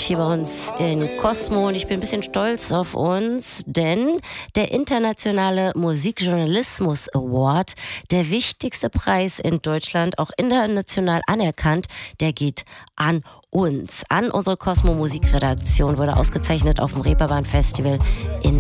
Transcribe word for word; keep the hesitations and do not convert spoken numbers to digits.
hier bei uns in Cosmo und ich bin ein bisschen stolz auf uns, denn der Internationale Musikjournalismus Award, der wichtigste Preis in Deutschland, auch international anerkannt, der geht an uns, an unsere Cosmo Musikredaktion, wurde ausgezeichnet auf dem Reeperbahn Festival in